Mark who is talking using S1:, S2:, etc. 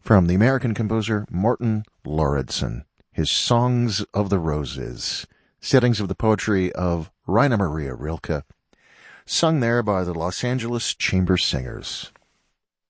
S1: from the American composer Morten Lauridsen, his Songs of the Roses, settings of the poetry of Rainer Maria Rilke, sung there by the Los Angeles Chamber Singers.